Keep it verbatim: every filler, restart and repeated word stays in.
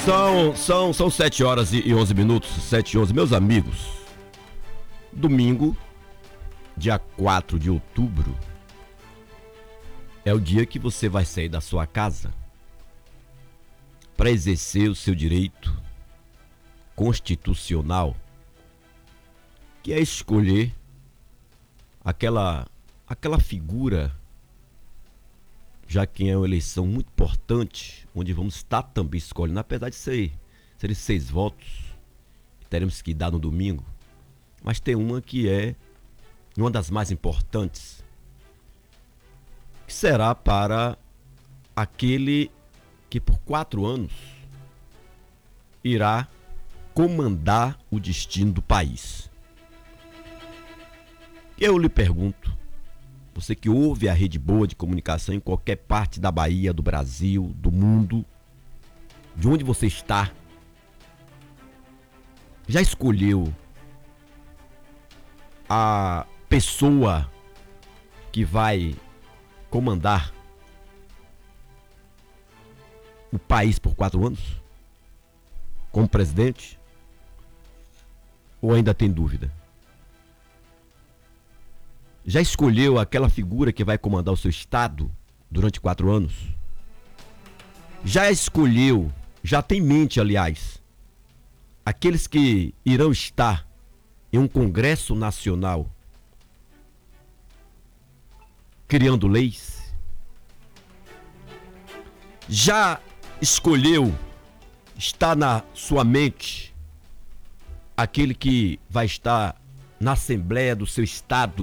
São, são, são sete horas e onze minutos, sete e onze. Meus amigos, domingo, dia quatro de outubro, é o dia que você vai sair da sua casa para exercer o seu direito constitucional, que é escolher aquela, aquela figura, já que é uma eleição muito importante, onde vamos estar também escolhendo, apesar de ser, serem seis votos, que teremos que dar no domingo, mas tem uma que é uma das mais importantes, que será para aquele que por quatro anos irá comandar o destino do país. Eu lhe pergunto, você que ouve a Rede Boa de Comunicação em qualquer parte da Bahia, do Brasil, do mundo, de onde você está, já escolheu a pessoa que vai comandar o país por quatro anos? Como presidente? Ou ainda tem dúvida? Já escolheu aquela figura que vai comandar o seu estado durante quatro anos? Já escolheu, já tem em mente, aliás, aqueles que irão estar em um Congresso Nacional criando leis? Já escolheu, está na sua mente, aquele que vai estar na Assembleia do seu estado